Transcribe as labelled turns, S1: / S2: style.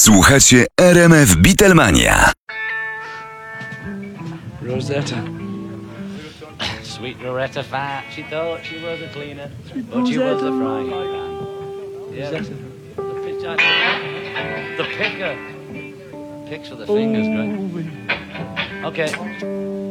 S1: Słuchacie RMF Beatlemania.
S2: Rosetta.
S3: Sweet Loretta Fat, she thought she was a cleaner, but she was a frying pan. Yeah, the picker. Picks with the fingers, great. Okay.